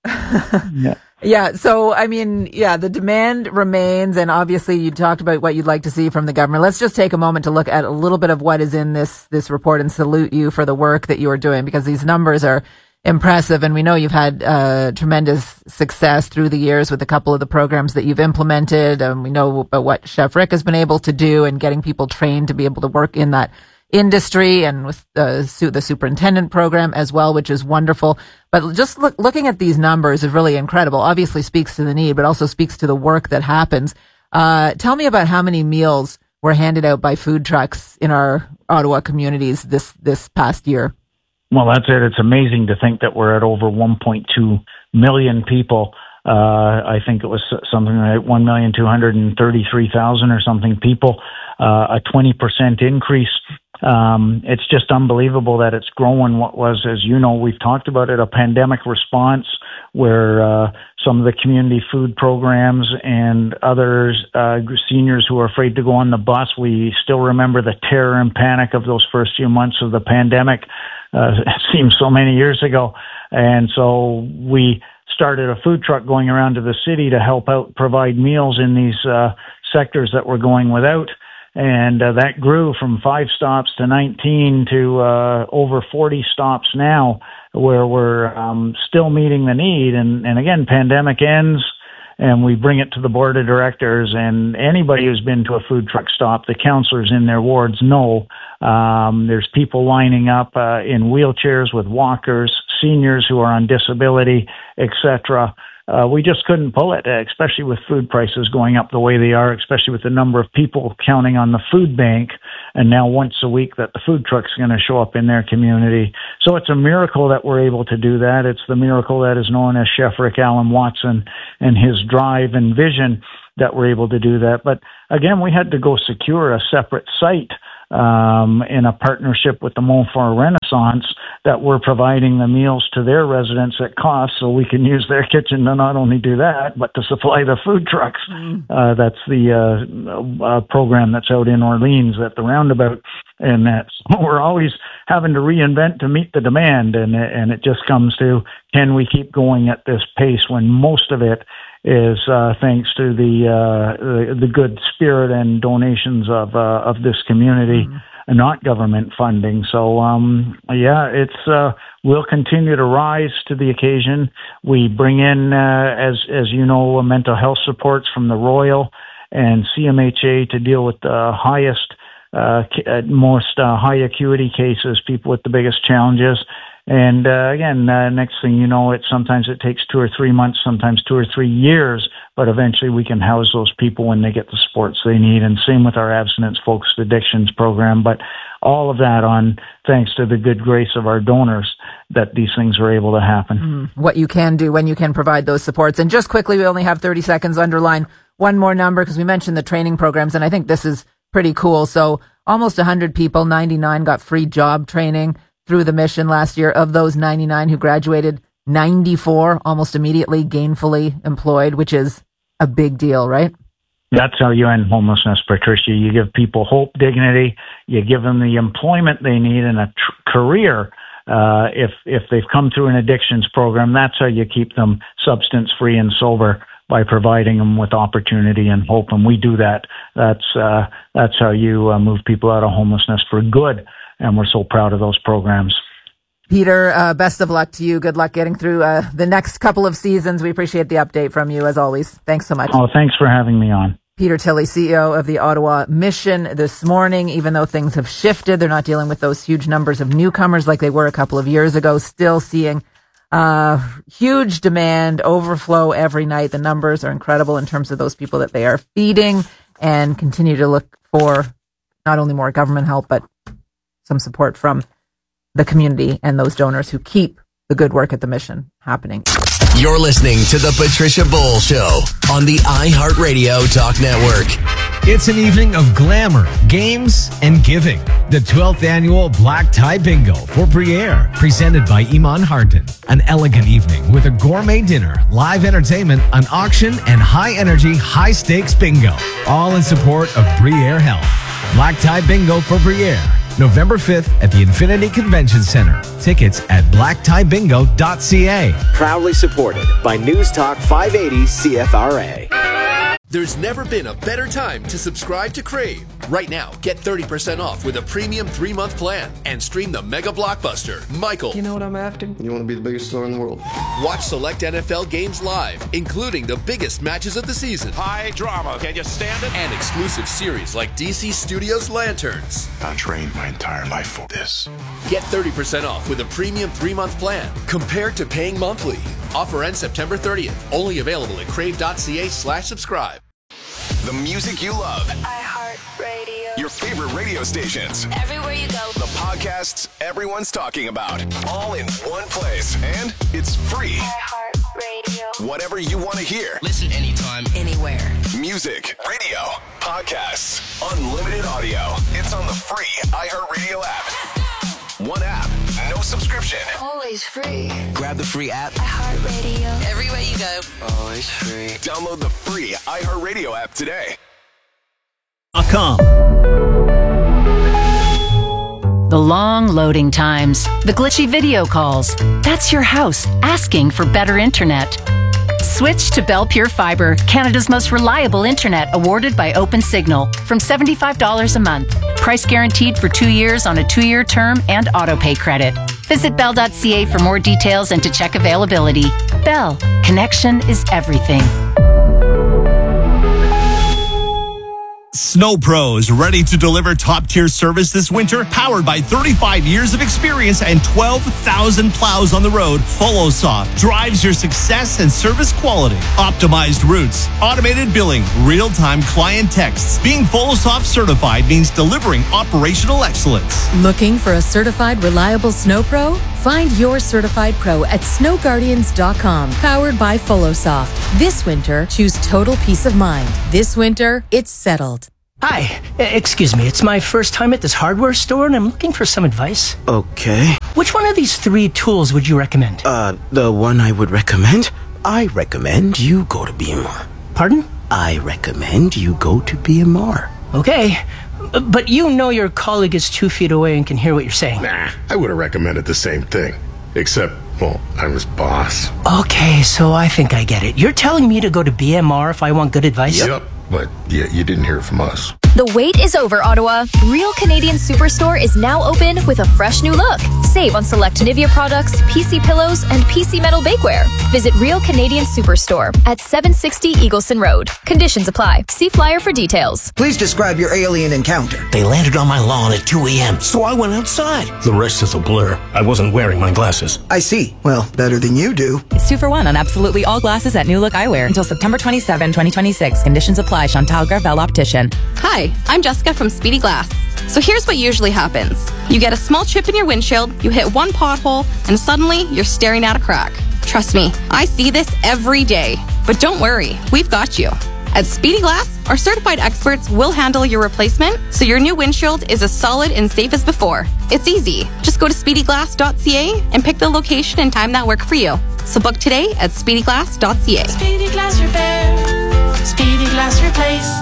yeah. Yeah. So, I mean, yeah, the demand remains. And obviously you talked about what you'd like to see from the government. Let's just take a moment to look at a little bit of what is in this, this report and salute you for the work that you are doing, because these numbers are impressive. And we know you've had uh, tremendous success through the years with a couple of the programs that you've implemented. And we know about what Chef Rick has been able to do and getting people trained to be able to work in that industry, and with the, the superintendent program as well, which is wonderful. But just look, looking at these numbers is really incredible. Obviously speaks to the need, but also speaks to the work that happens. Uh, tell me about how many meals were handed out by food trucks in our Ottawa communities this, this past year. Well, that's it. It's amazing to think that we're at over one point two million people. Uh, I think it was something like one million two hundred thirty-three thousand or something people, uh, a twenty percent increase. Um, it's just unbelievable that it's growing. What was, as you know, we've talked about it, a pandemic response where uh, some of the community food programs and others, uh, seniors who are afraid to go on the bus, we still remember the terror and panic of those first few months of the pandemic. Uh, it seems so many years ago. And so we started a food truck going around to the city to help out provide meals in these uh, sectors that were going without. And uh, that grew from five stops to nineteen to uh, over forty stops now, where we're um, still meeting the need. And, and again, pandemic ends, and we bring it to the board of directors. And anybody who's been to a food truck stop, the counselors in their wards know um, there's people lining up uh, in wheelchairs with walkers, seniors who are on disability, et cetera. Uh, we just couldn't pull it, especially with food prices going up the way they are, especially with the number of people counting on the food bank, and now once a week that the food truck's going to show up in their community. So it's a miracle that we're able to do that. It's the miracle that is known as Chef Rick Allen Watson and his drive and vision that we're able to do that. But again, we had to go secure a separate site um, in a partnership with the Montfort Renaissance that we're providing the meals to their residents at cost, so we can use their kitchen to not only do that, but to supply the food trucks. Mm. Uh, that's the uh, uh, program that's out in Orleans at the roundabout. And that's, we're always having to reinvent to meet the demand. And, and it just comes to, can we keep going at this pace when most of it is uh, thanks to the, uh, the the good spirit and donations of uh, of this community, mm-hmm. and not government funding. So um, yeah, it's uh, we'll continue to rise to the occasion. We bring in, uh, as as you know, mental health supports from the Royal and C M H A to deal with the highest, uh, most uh, high acuity cases, people with the biggest challenges. And uh, again, uh, next thing you know, it sometimes it takes two or three months, sometimes two or three years, but eventually we can house those people when they get the supports they need. And same with our abstinence-focused addictions program. But all of that on thanks to the good grace of our donors that these things are able to happen. Mm, what you can do when you can provide those supports. And just quickly, we only have thirty seconds. Underline one more number because we mentioned the training programs, and I think this is pretty cool. So almost one hundred people, ninety-nine got free job training through the mission last year. Of those ninety-nine who graduated, ninety-four almost immediately gainfully employed, which is a big deal, right? That's how you end homelessness, Patricia. You give people hope, dignity. You give them the employment they need and a tr- career. Uh, if if they've come through an addictions program, that's how you keep them substance-free and sober, by providing them with opportunity and hope. And we do that. That's uh, that's how you uh, move people out of homelessness for good. And we're so proud of those programs. Peter, uh, best of luck to you. Good luck getting through uh, the next couple of seasons. We appreciate the update from you, as always. Thanks so much. Oh, thanks for having me on. Peter Tilley, C E O of the Ottawa Mission this morning. Even though things have shifted, they're not dealing with those huge numbers of newcomers like they were a couple of years ago. Still seeing uh, huge demand, overflow every night. The numbers are incredible in terms of those people that they are feeding, and continue to look for not only more government help, but some support from the community and those donors who keep the good work at the mission happening. You're listening to the Patricia Bull Show on the iHeartRadio Talk Network. It's an evening of glamour, games, and giving. The twelfth annual Black Tie Bingo for Briere, presented by Iman Hardin. An elegant evening with a gourmet dinner, live entertainment, an auction, and high-energy, high-stakes bingo. All in support of Briere Health. Black Tie Bingo for Briere, November fifth at the Infinity Convention Center. Tickets at black tie bingo dot c a. Proudly supported by News Talk five eighty C F R A. There's never been a better time to subscribe to Crave. Right now, get thirty percent off with a premium three-month plan and stream the mega blockbuster, Michael. You know what I'm after? You want to be the biggest star in the world. Watch select N F L games live, including the biggest matches of the season. High drama. Can you stand it? And exclusive series like D C Studios' Lanterns. I trained my entire life for this. Get thirty percent off with a premium three-month plan compared to paying monthly. Offer ends September thirtieth. Only available at crave.ca slash subscribe. The music you love. iHeartRadio. Your favorite radio stations. Everywhere you go. The podcasts everyone's talking about. All in one place. And it's free. iHeartRadio. Whatever you want to hear. Listen anytime, anywhere. Music, radio, podcasts, unlimited audio. It's on the free iHeartRadio app. One app, no subscription. Always free. Grab the free app. iHeartRadio. Everywhere you go. Always free. Download the free iHeartRadio app today. Com. The long loading times, the glitchy video calls. That's your house asking for better internet. Switch to Bell Pure Fiber, Canada's most reliable internet, awarded by OpenSignal, from seventy-five dollars a month. Price guaranteed for two years on a two-year term and auto-pay credit. Visit bell dot c a for more details and to check availability. Bell, connection is everything. Snow Pros, ready to deliver top-tier service this winter? Powered by thirty-five years of experience and twelve thousand plows on the road, FoloSoft drives your success and service quality. Optimized routes, automated billing, real-time client texts. Being FoloSoft certified means delivering operational excellence. Looking for a certified, reliable Snow Pro? Find your certified pro at snow guardians dot com, powered by Folosoft. This winter, choose total peace of mind. This winter, it's settled. Hi, excuse me, it's my first time at this hardware store and I'm looking for some advice. Okay. Which one of these three tools would you recommend? Uh, the one I would recommend? I recommend you go to B M R. Pardon? I recommend you go to B M R. Okay, but you know your colleague is two feet away and can hear what you're saying. Nah, I would have recommended the same thing. Except, well, I'm his boss. Okay, so I think I get it. You're telling me to go to B M R if I want good advice? Yep, but yeah, you didn't hear it from us. The wait is over, Ottawa. Real Canadian Superstore is now open with a fresh new look. Save on select Nivea products, P C pillows, and P C metal bakeware. Visit Real Canadian Superstore at seven sixty Eagleson Road. Conditions apply. See flyer for details. Please describe your alien encounter. They landed on my lawn at two a.m., so I went outside. The rest is a blur. I wasn't wearing my glasses. I see. Well, better than you do. It's two for one on absolutely all glasses at New Look Eyewear until September twenty-seventh, twenty twenty-six. Conditions apply. Chantal Gravel Optician. Hi, I'm Jessica from Speedy Glass. So here's what usually happens. You get a small chip in your windshield, you hit one pothole, and suddenly you're staring at a crack. Trust me, I see this every day. But don't worry, we've got you. At Speedy Glass, our certified experts will handle your replacement so your new windshield is as solid and safe as before. It's easy. Just go to speedy glass dot c a and pick the location and time that work for you. So book today at speedy glass dot c a. Speedy Glass Repair. Speedy Glass Replace.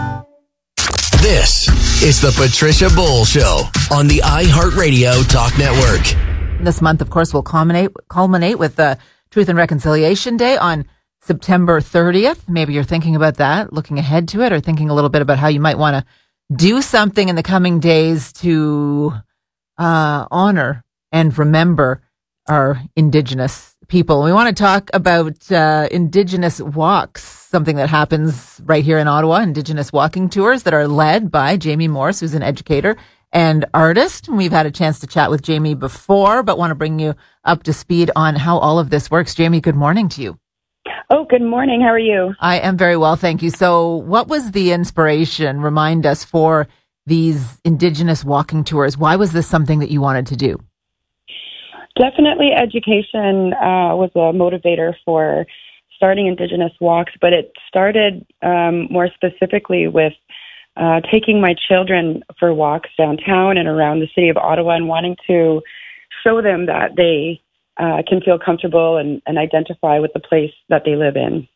This is the Patricia Bull Show on the iHeartRadio Talk Network. This month, of course, will culminate culminate with the Truth and Reconciliation Day on September thirtieth. Maybe you're thinking about that, looking ahead to it, or thinking a little bit about how you might want to do something in the coming days to uh, honor and remember our Indigenous people. We want to talk about uh, Indigenous walks, something that happens right here in Ottawa, Indigenous walking tours that are led by Jamie Morse, who's an educator and artist. We've had a chance to chat with Jamie before, but want to bring you up to speed on how all of this works. Jamie, good morning to you. Oh, good morning. How are you? I am very well, thank you. So what was the inspiration, remind us, for these Indigenous walking tours? Why was this something that you wanted to do? Definitely education uh, was a motivator for starting Indigenous walks, but it started um, more specifically with uh, taking my children for walks downtown and around the city of Ottawa and wanting to show them that they uh, can feel comfortable and, and identify with the place that they live in.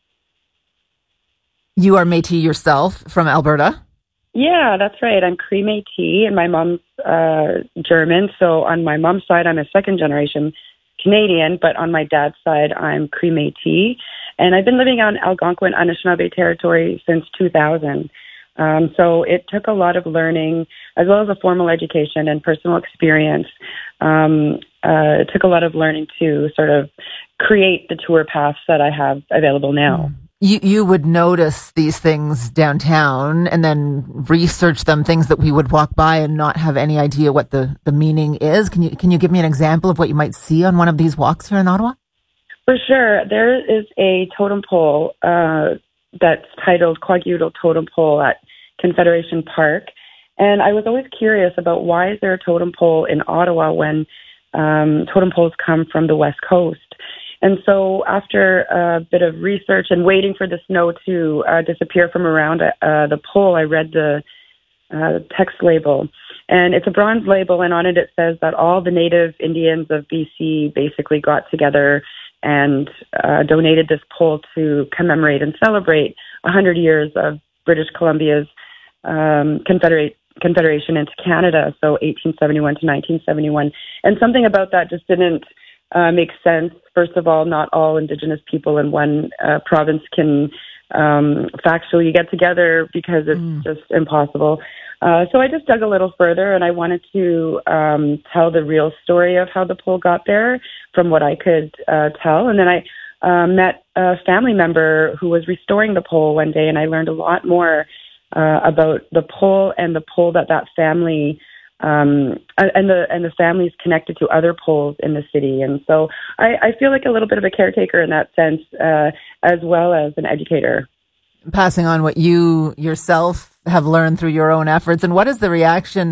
You are Métis yourself from Alberta? Yeah, that's right. I'm Cree Métis, and my mom's uh, German. So on my mom's side, I'm a second generation Canadian, but on my dad's side, I'm Cree Métis. And I've been living on Algonquin, Anishinaabe territory since two thousand. Um, so it took a lot of learning, as well as a formal education and personal experience. Um, uh, it took a lot of learning to sort of create the tour paths that I have available now. Mm. You you would notice these things downtown and then research them, things that we would walk by and not have any idea what the, the meaning is. Can you can you give me an example of what you might see on one of these walks here in Ottawa? For sure. There is a totem pole uh, that's titled Quagutl Totem Pole at Confederation Park. And I was always curious about why is there a totem pole in Ottawa when um, totem poles come from the West Coast. And so after a bit of research and waiting for the snow to uh, disappear from around uh, the pole, I read the uh, text label. And it's a bronze label, and on it it says that all the native Indians of B C basically got together and uh, donated this pole to commemorate and celebrate one hundred years of British Columbia's um, confederate, confederation into Canada, so eighteen seventy-one to nineteen seventy-one. And something about that just didn't Uh, makes sense. First of all, not all Indigenous people in one uh, province can um, factually get together because it's mm. just impossible. Uh, so I just dug a little further, and I wanted to um, tell the real story of how the pole got there from what I could uh, tell. And then I uh, met a family member who was restoring the pole one day, and I learned a lot more uh, about the pole and the pole that that family Um, and the and the families connected to other poles in the city. And so I, I feel like a little bit of a caretaker in that sense, uh, as well as an educator. Passing on what you yourself have learned through your own efforts. And what is the reaction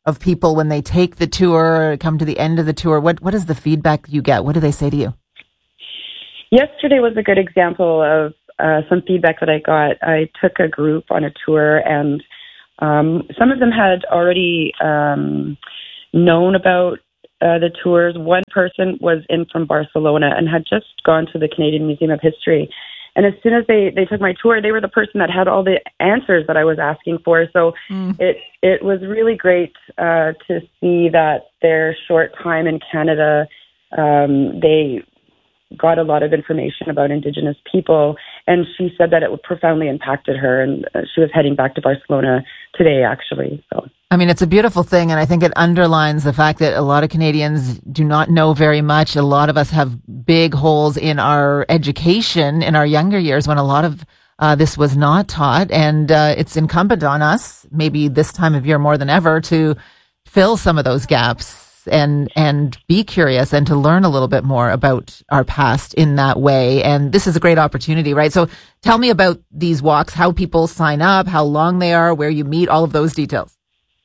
of people when they take the tour or come to the end of the tour? What what is the feedback you get? What do they say to you? Yesterday was a good example of uh, some feedback that I got. I took a group on a tour, and um, some of them had already um, known about uh, the tours. One person was in from Barcelona and had just gone to the Canadian Museum of History. And as soon as they, they took my tour, they were the person that had all the answers that I was asking for. So mm. it it was really great uh, to see that their short time in Canada, um, they got a lot of information about Indigenous people. And she said that it profoundly impacted her. And she was heading back to Barcelona today, actually. So. I mean, it's a beautiful thing, and I think it underlines the fact that a lot of Canadians do not know very much. A lot of us have big holes in our education in our younger years when a lot of uh, this was not taught, and uh, it's incumbent on us, maybe this time of year more than ever, to fill some of those gaps and and be curious and to learn a little bit more about our past in that way. And this is a great opportunity, right? So tell me about these walks, how people sign up, how long they are, where you meet, all of those details.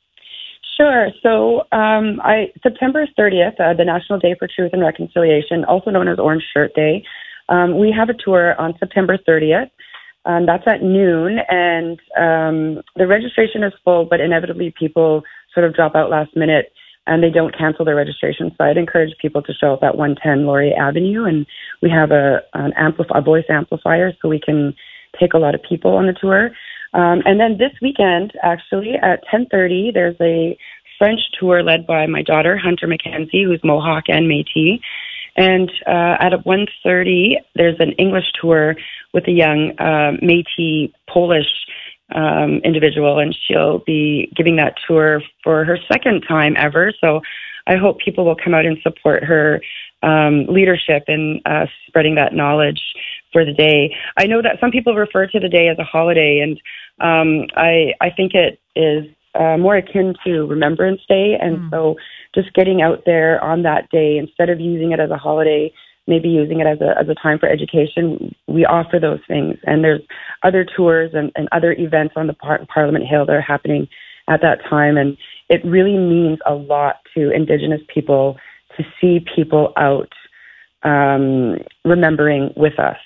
Sure. So um, I September thirtieth, uh, the National Day for Truth and Reconciliation, also known as Orange Shirt Day, um, we have a tour on September thirtieth. Um, that's at noon, and um, the registration is full, but inevitably people sort of drop out last minute and they don't cancel their registration. So I'd encourage people to show up at one ten Laurier Avenue, and we have a an amplif- a voice amplifier so we can take a lot of people on the tour. Um, and then this weekend, actually, at ten thirty, there's a French tour led by my daughter, Hunter McKenzie, who's Mohawk and Métis. And uh, at one thirty, there's an English tour with a young uh, Métis Polish um, individual, and she'll be giving that tour for her second time ever. So I hope people will come out and support her um, leadership in uh, spreading that knowledge for the day. I know that some people refer to the day as a holiday, and um, I I think it is uh, more akin to Remembrance Day, and mm. so just getting out there on that day, instead of using it as a holiday, maybe using it as a as a time for education, we offer those things. And there's other tours and, and other events on the par- Parliament Hill that are happening at that time, and it really means a lot to Indigenous people to see people out um, remembering with us.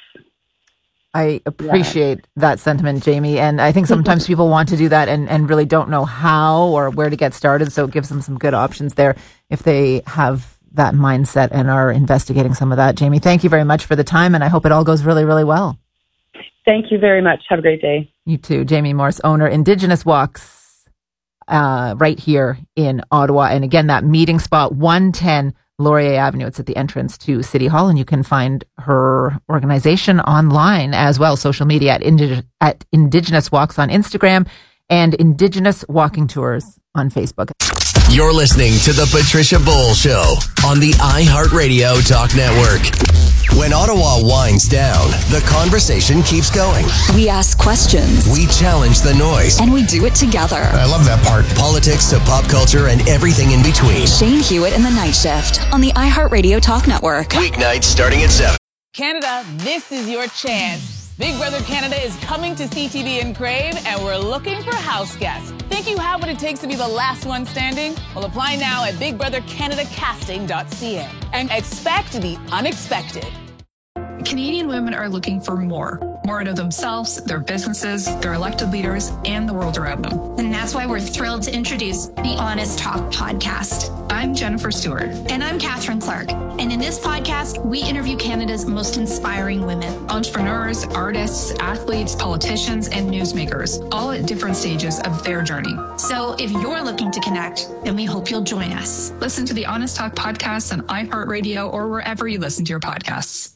I appreciate yeah. that sentiment, Jamie. And I think sometimes people want to do that and, and really don't know how or where to get started. So it gives them some good options there if they have that mindset and are investigating some of that. Jamie, thank you very much for the time, and I hope it all goes really, really well. Thank you very much. Have a great day. You too. Jamie Morse, owner, Indigenous Walks, uh, right here in Ottawa. And again, that meeting spot, one ten Laurier Avenue. It's at the entrance to City Hall, and you can find her organization online as well, social media at, Indig- at Indigenous Walks on Instagram and Indigenous Walking Tours on Facebook. You're listening to The Patricia Bowl Show on the iHeartRadio Talk Network. When Ottawa winds down, the conversation keeps going. We ask questions. We challenge the noise. And we do it together. I love that part. Politics to pop culture and everything in between. Shane Hewitt in the Night Shift on the iHeartRadio Talk Network. Weeknights starting at seven. Canada, this is your chance. Big Brother Canada is coming to C T V and Crave, and we're looking for house guests. Think you have what it takes to be the last one standing? Well, apply now at big brother canada casting dot c a and expect the unexpected. Canadian women are looking for more. More out of themselves, their businesses, their elected leaders, and the world around them. And that's why we're thrilled to introduce the Honest Talk podcast. I'm Jennifer Stewart. And I'm Catherine Clark. And in this podcast, we interview Canada's most inspiring women. Entrepreneurs, artists, athletes, politicians, and newsmakers, all at different stages of their journey. So if you're looking to connect, then we hope you'll join us. Listen to the Honest Talk podcast on iHeartRadio or wherever you listen to your podcasts.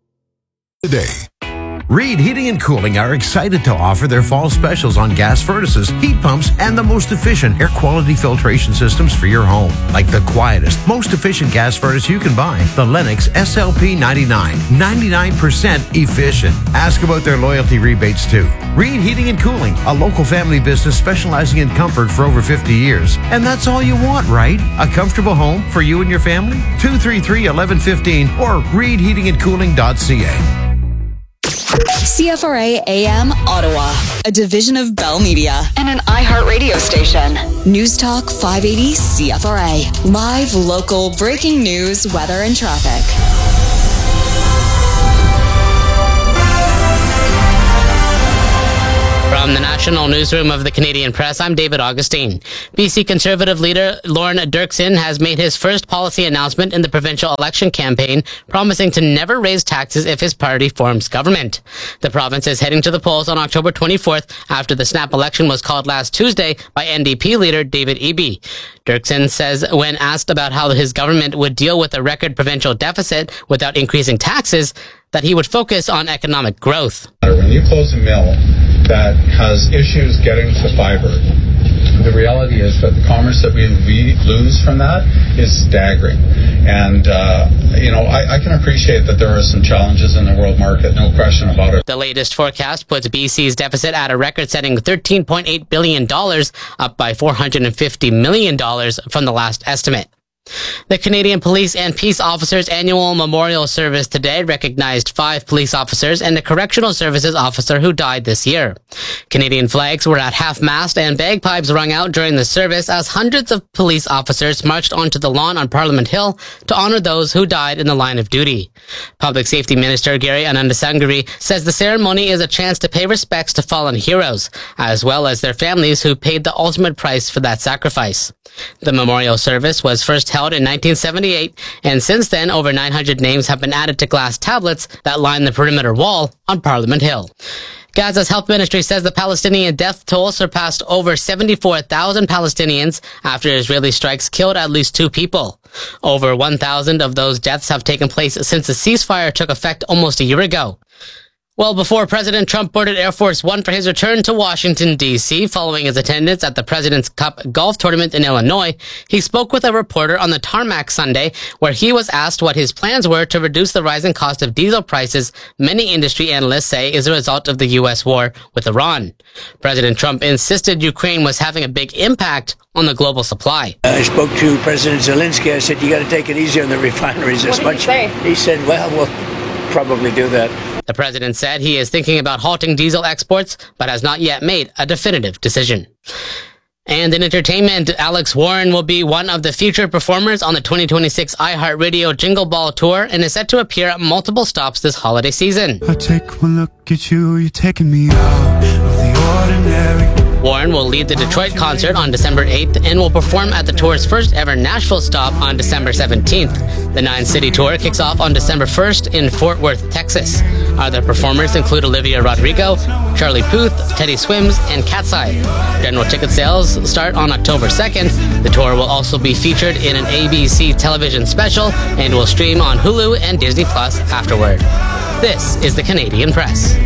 Today, Reed Heating and Cooling are excited to offer their fall specials on gas furnaces, heat pumps, and the most efficient air quality filtration systems for your home. Like the quietest, most efficient gas furnace you can buy, the Lennox S L P ninety-nine. ninety-nine percent efficient. Ask about their loyalty rebates too. Reed Heating and Cooling, a local family business specializing in comfort for over fifty years. And that's all you want, right? A comfortable home for you and your family? two three three, one one one five or reed heating and cooling dot c a. C F R A A M Ottawa, a division of Bell Media and an iHeart radio station. News Talk five eighty C F R A. Live, local, breaking news, weather, and traffic. From the National Newsroom of the Canadian Press, I'm David Augustine. B C Conservative leader Lorne Dirksen has made his first policy announcement in the provincial election campaign, promising to never raise taxes if his party forms government. The province is heading to the polls on October twenty-fourth after the snap election was called last Tuesday by N D P leader David Eby. Dirksen says when asked about how his government would deal with a record provincial deficit without increasing taxes, that he would focus on economic growth. When you close a mill that has issues getting to fiber, the reality is that the commerce that we lose from that is staggering. And, uh, you know, I, I can appreciate that there are some challenges in the world market, no question about it. The latest forecast puts B C's deficit at a record-setting thirteen point eight billion dollars, up by four hundred fifty million dollars from the last estimate. The Canadian Police and Peace Officers Annual Memorial Service today recognized five police officers and a correctional services officer who died this year. Canadian flags were at half-mast and bagpipes rung out during the service as hundreds of police officers marched onto the lawn on Parliament Hill to honor those who died in the line of duty. Public Safety Minister Gary Anandasangiri says the ceremony is a chance to pay respects to fallen heroes, as well as their families who paid the ultimate price for that sacrifice. The memorial service was first held in nineteen seventy-eight, and since then, over nine hundred names have been added to glass tablets that line the perimeter wall on Parliament Hill. Gaza's health ministry says the Palestinian death toll surpassed over seventy-four thousand Palestinians after Israeli strikes killed at least two people. Over one thousand of those deaths have taken place since the ceasefire took effect almost a year ago. Well, before President Trump boarded Air Force One for his return to Washington, D C, following his attendance at the President's Cup golf tournament in Illinois, he spoke with a reporter on the tarmac Sunday, where he was asked what his plans were to reduce the rising cost of diesel prices many industry analysts say is a result of the U S war with Iran. President Trump insisted Ukraine was having a big impact on the global supply. I spoke to President Zelensky. I said, you got to take it easy on the refineries as much. He say? He said, well, we'll probably do that. The president said he is thinking about halting diesel exports, but has not yet made a definitive decision. And in entertainment, Alex Warren will be one of the featured performers on the twenty twenty-six iHeartRadio Jingle Ball Tour and is set to appear at multiple stops this holiday season. I take one look at you, you're taking me out of the ordinary. Warren will lead the Detroit concert on December eighth and will perform at the tour's first ever Nashville stop on December seventeenth. The nine-city tour kicks off on December first in Fort Worth, Texas. Other performers include Olivia Rodrigo, Charlie Puth, Teddy Swims, and Cat's Eye. General ticket sales start on October second. The tour will also be featured in an A B C television special and will stream on Hulu and Disney Plus afterward. This is the Canadian Press.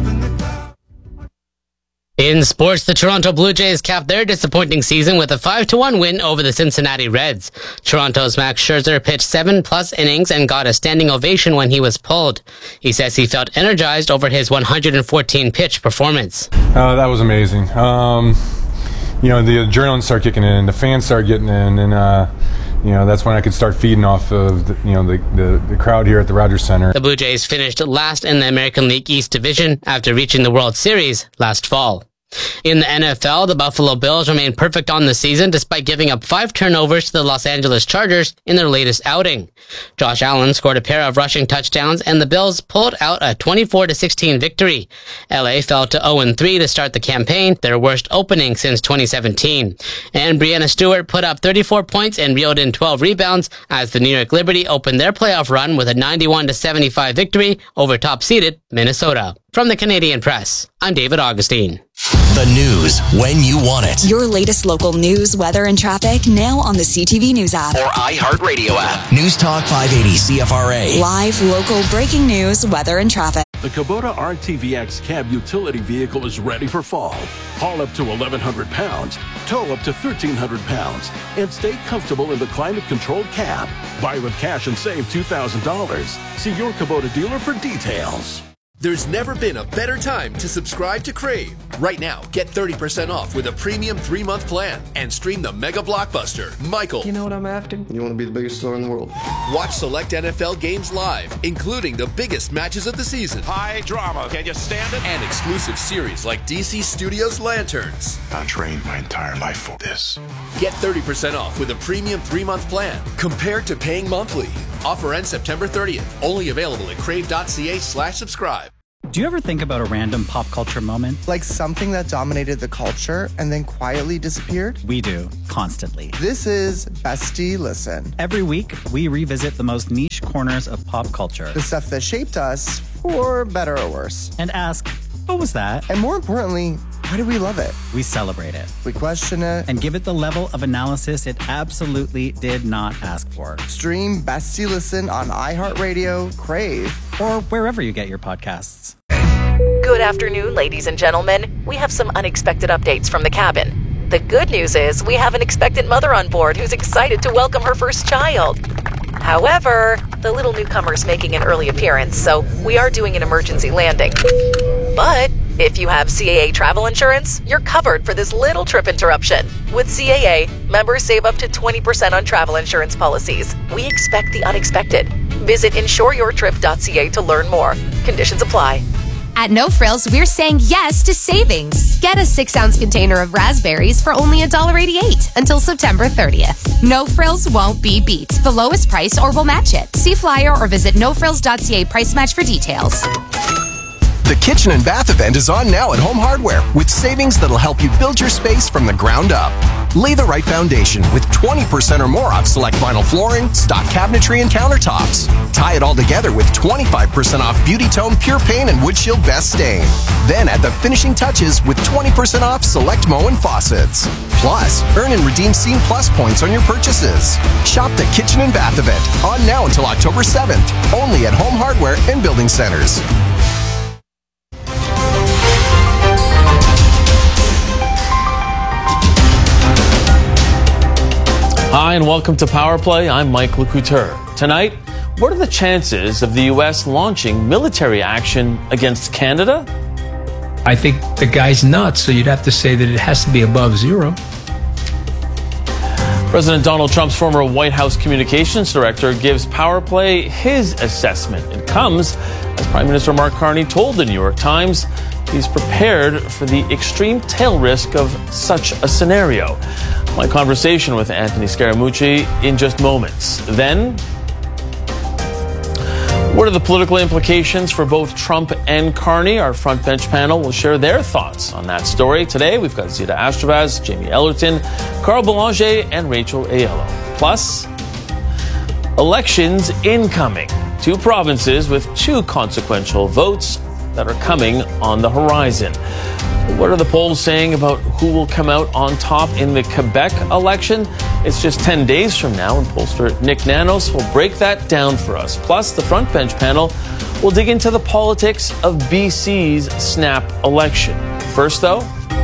In sports, the Toronto Blue Jays capped their disappointing season with a five to one win over the Cincinnati Reds. Toronto's Max Scherzer pitched seven plus innings and got a standing ovation when he was pulled. He says he felt energized over his one hundred fourteen pitch performance. Uh, that was amazing. Um, you know, the adrenaline started kicking in, the fans started getting in, and uh, you know, that's when I could start feeding off of the, you know the, the, the crowd here at the Rogers Center. The Blue Jays finished last in the American League East Division after reaching the World Series last fall. In the N F L, the Buffalo Bills remain perfect on the season despite giving up five turnovers to the Los Angeles Chargers in their latest outing. Josh Allen scored a pair of rushing touchdowns and the Bills pulled out a twenty-four to sixteen victory. L A fell to oh and three to start the campaign, their worst opening since twenty seventeen. And Breanna Stewart put up thirty-four points and reeled in twelve rebounds as the New York Liberty opened their playoff run with a ninety-one to seventy-five victory over top-seeded Minnesota. From the Canadian Press, I'm David Augustine. The news when you want it. Your latest local news, weather, and traffic now on the C T V News app. Or iHeartRadio app. News Talk five eighty C F R A. Live, local, breaking news, weather, and traffic. The Kubota R T V X cab utility vehicle is ready for fall. Haul up to eleven hundred pounds, tow up to thirteen hundred pounds, and stay comfortable in the climate-controlled cab. Buy with cash and save two thousand dollars. See your Kubota dealer for details. There's never been a better time to subscribe to Crave. Right now, get thirty percent off with a premium three-month plan and stream the mega blockbuster, Michael. You know what I'm after? You want to be the biggest star in the world. Watch select N F L games live, including the biggest matches of the season. High drama. Can you stand it? And exclusive series like D C Studios Lanterns. I trained my entire life for this. Get thirty percent off with a premium three-month plan compared to paying monthly. Offer ends September thirtieth. Only available at crave.ca slash subscribe. Do you ever think about a random pop culture moment? Like something that dominated the culture and then quietly disappeared? We do, constantly. This is Bestie Listen. Every week, we revisit the most niche corners of pop culture. The stuff that shaped us, for better or worse. And ask, what was that? And more importantly, why do we love it? We celebrate it. We question it. And give it the level of analysis it absolutely did not ask for. Stream Bestie Listen on iHeartRadio, Crave, or wherever you get your podcasts. Good afternoon, ladies and gentlemen. We have some unexpected updates from the cabin. The good news is we have an expectant mother on board who's excited to welcome her first child. However, the little newcomer's making an early appearance, so we are doing an emergency landing. But if you have C A A travel insurance, you're covered for this little trip interruption. With C A A, members save up to twenty percent on travel insurance policies. We expect the unexpected. Visit insure your trip dot c a to learn more. Conditions apply. At No Frills, we're saying yes to savings. Get a six-ounce container of raspberries for only one dollar and eighty-eight cents until September thirtieth. No Frills won't be beat. The lowest price or we'll match it. See flyer or visit no frills dot c a price match for details. The Kitchen and Bath event is on now at Home Hardware with savings that'll help you build your space from the ground up. Lay the right foundation with twenty percent or more off select vinyl flooring, stock cabinetry, and countertops. Tie it all together with twenty-five percent off Beauty Tone Pure Paint and Wood Shield Best Stain. Then add the finishing touches with twenty percent off select Moen faucets. Plus, earn and redeem Scene Plus points on your purchases. Shop the Kitchen and Bath event on now until October seventh, only at Home Hardware and Building Centers. Hi, and welcome to Power Play. I'm Mike LeCouture. Tonight, what are the chances of the U S launching military action against Canada? I think the guy's nuts, so you'd have to say that it has to be above zero. President Donald Trump's former White House communications director gives Power Play his assessment. It comes as Prime Minister Mark Carney told the New York Times he's prepared for the extreme tail risk of such a scenario. My conversation with Anthony Scaramucci in just moments. Then, what are the political implications for both Trump and Carney? Our front bench panel will share their thoughts on that story. Today, we've got Zita Astravaz, Jamie Ellerton, Carl Belanger, and Rachel Aiello. Plus, elections incoming. Two provinces with two consequential votes that are coming on the horizon. What are the polls saying about who will come out on top in the Quebec election? It's just ten days from now, and pollster Nick Nanos will break that down for us. Plus, the front bench panel will dig into the politics of B C's snap election. First, though,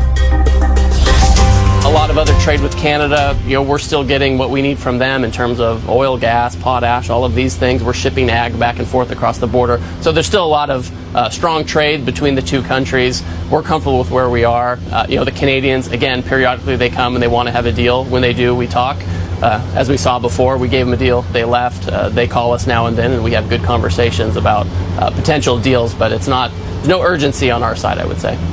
a lot of other trade with Canada, you know, we're still getting what we need from them in terms of oil, gas, potash, all of these things. We're shipping ag back and forth across the border. So there's still a lot of uh, strong trade between the two countries. We're comfortable with where we are. Uh, you know, the Canadians, again, periodically they come and they want to have a deal. When they do, we talk. Uh, as we saw before, we gave them a deal. They left. Uh, they call us now and then, and we have good conversations about uh, potential deals. But it's not, there's no urgency on our side, I would say.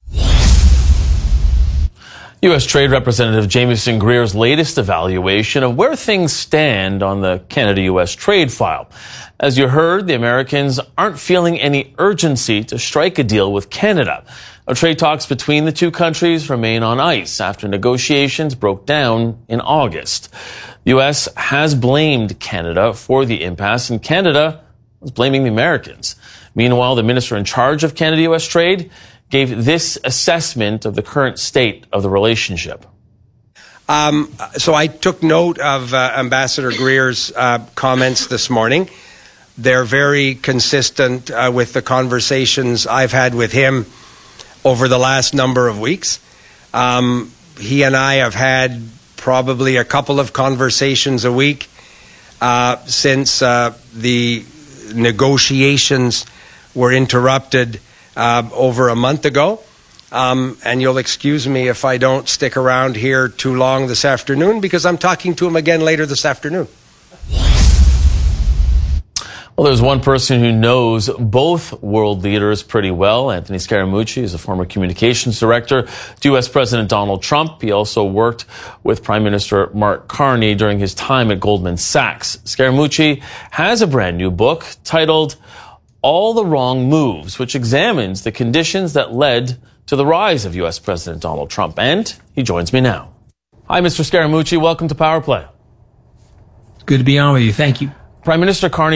U S Trade Representative Jamieson Greer's latest evaluation of where things stand on the Canada-U S trade file. As you heard, the Americans aren't feeling any urgency to strike a deal with Canada. Now, trade talks between the two countries remain on ice after negotiations broke down in August. The U S has blamed Canada for the impasse, and Canada was blaming the Americans. Meanwhile, the minister in charge of Canada-U S trade gave this assessment of the current state of the relationship. Um, so I took note of uh, Ambassador Greer's uh, comments this morning. They're very consistent uh, with the conversations I've had with him over the last number of weeks. Um, he and I have had probably a couple of conversations a week uh, since uh, the negotiations were interrupted uh, over a month ago. Um, and you'll excuse me if I don't stick around here too long this afternoon, because I'm talking to him again later this afternoon. Well, there's one person who knows both world leaders pretty well. Anthony Scaramucci is a former communications director to U S President Donald Trump. He also worked with Prime Minister Mark Carney during his time at Goldman Sachs. Scaramucci has a brand new book titled All the Wrong Moves, which examines the conditions that led to the rise of U S President Donald Trump. And he joins me now. Hi, Mister Scaramucci. Welcome to Power Play. Good to be on with you. Thank you. Prime Minister Carney